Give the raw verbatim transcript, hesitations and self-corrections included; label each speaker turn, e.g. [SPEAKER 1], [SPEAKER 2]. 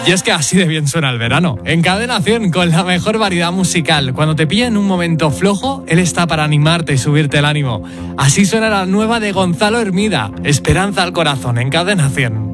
[SPEAKER 1] Y es que así de bien suena el verano. En Cadena cien, con la mejor variedad musical. Cuando te pilla en un momento flojo, él está para animarte y subirte el ánimo. Así suena la nueva de Gonzalo Hermida, Esperanza al corazón, en Cadena cien.